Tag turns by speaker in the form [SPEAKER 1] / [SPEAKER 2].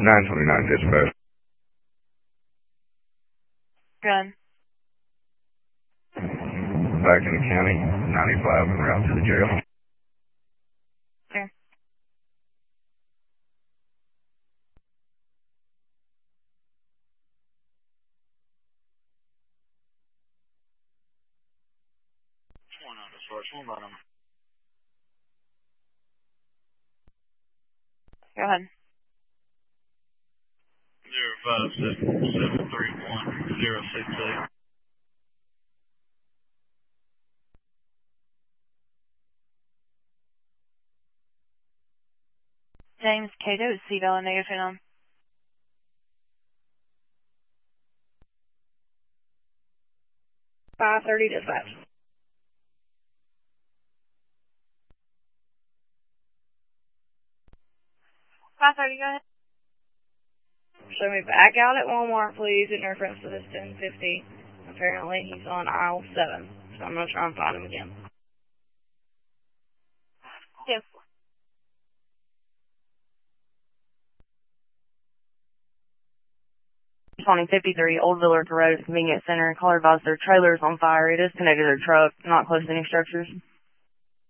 [SPEAKER 1] 929 dispatch.
[SPEAKER 2] Gun.
[SPEAKER 1] Back in the county, 95 and route to the jail.
[SPEAKER 2] Sure. Go ahead.
[SPEAKER 3] 057731068.
[SPEAKER 2] James Cato, seatbelt and negative on.
[SPEAKER 4] .530 dispatch.
[SPEAKER 2] Go ahead.
[SPEAKER 4] Show me back out at Walmart, please, in reference to this 1050. Apparently, he's on aisle 7, so I'm going to try and find him again.
[SPEAKER 2] Yes.
[SPEAKER 5] Twenty 53 Old Village Road, Convenience Center. Caller advised their trailer is on fire. It is connected to their truck, not close to any structures.